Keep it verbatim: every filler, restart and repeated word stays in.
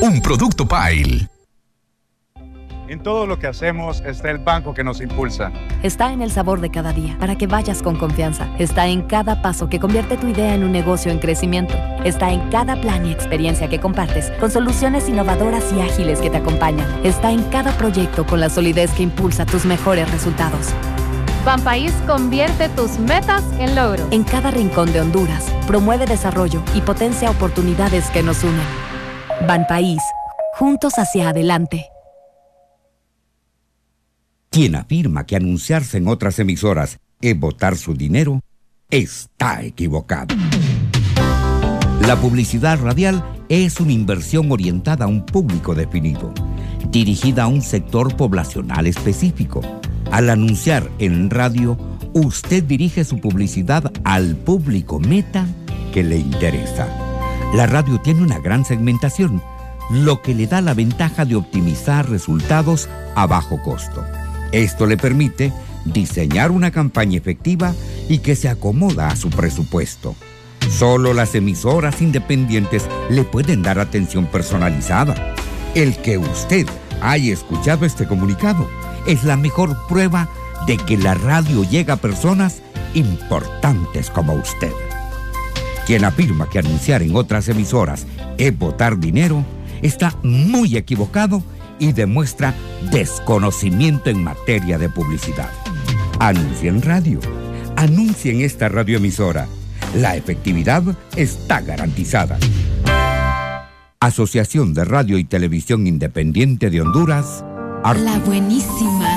un producto Pile. En todo lo que hacemos está el banco que nos impulsa. Está en el sabor de cada día, para que vayas con confianza. Está en cada paso que convierte tu idea en un negocio en crecimiento. Está en cada plan y experiencia que compartes, con soluciones innovadoras y ágiles que te acompañan. Está en cada proyecto con la solidez que impulsa tus mejores resultados. Banpaís convierte tus metas en logros. En cada rincón de Honduras, promueve desarrollo y potencia oportunidades que nos unen. Banpaís, juntos hacia adelante. Quien afirma que anunciarse en otras emisoras es botar su dinero, está equivocado. La publicidad radial es una inversión orientada a un público definido, dirigida a un sector poblacional específico. Al anunciar en radio, usted dirige su publicidad al público meta que le interesa. La radio tiene una gran segmentación, lo que le da la ventaja de optimizar resultados a bajo costo. Esto le permite diseñar una campaña efectiva y que se acomoda a su presupuesto. Solo las emisoras independientes le pueden dar atención personalizada. El que usted haya escuchado este comunicado es la mejor prueba de que la radio llega a personas importantes como usted. Quien afirma que anunciar en otras emisoras es botar dinero está muy equivocado y demuestra desconocimiento en materia de publicidad. Anuncia en radio. Anuncia en esta radioemisora. La efectividad está garantizada. Asociación de Radio y Televisión Independiente de Honduras. La buenísima.